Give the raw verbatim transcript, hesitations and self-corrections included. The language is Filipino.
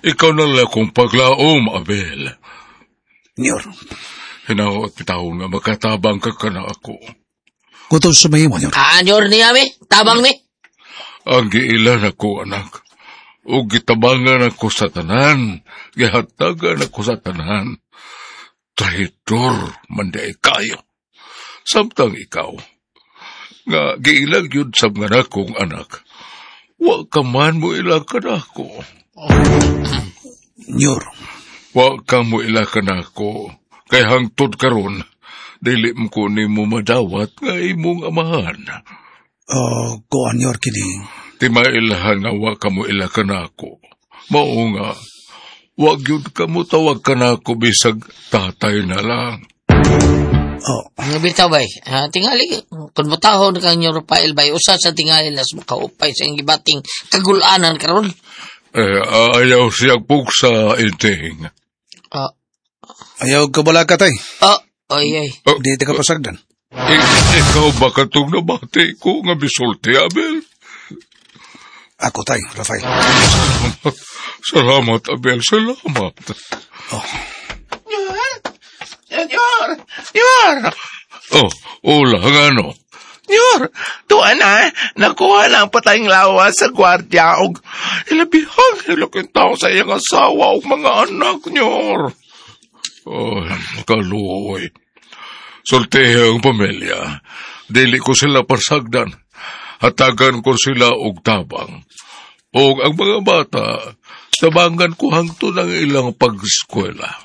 Ikaw na lang kung paglaom, Abel. Nyor. Hinaot bitaw nga makatabang ka ka na ako. Kutol sa mahimo, Nyor. Ah, Nyor niya, mi? Tabang, mi? Ang giilan ako, anak. O gitabangan ako sa tanan. Gihatagan ako sa tanan. Traitor, manday kayo. Samtang ikaw, nga giilag yun sa mga nakong anak, wa ka man mo ilakan ako. Nyor. Wa ka mo ilakan ako, kay hangtod karon, dili mo ko ni mo madawat nga imong amahan. Oh, kuan, Nyor, kini. Di mailahan nga wa ka mo ilakan ako. Mao nga, wag yun ka mo tawag ka na ako bisag tatay na lang. Oh. Ang bitaw bay, ah, tingali, kung butahon kang Nyor Rafael bay, usa sa tingali nas makaupay sa gibating kagulanan karon. Eh, ayaw siyang pugsa inting. Ah, Ayaw ka bala ka, tay. ah, ay, ay. Oh, Di ka pasagdan. Ik- ikaw ba katong nabati ko nga bisulti, Abel? Ako, tay, Rafael. Salamat, salamat, Abel, salamat. Oh. Nyor! Nyor! Oh, ula, nga ano? Nyor! Tuwa na, nakuha lang patayong lawas sa gwardya og ilabihang hilaking tao sa iyang asawa og mga anak, Nyor. Oh, kaluoy. Sultihe ang pamilya. Dili ko sila pasagdan. Hatagan ko sila og tabang. Og ang mga bata, tabangan ko hangtod ang ilang pag-eskwela.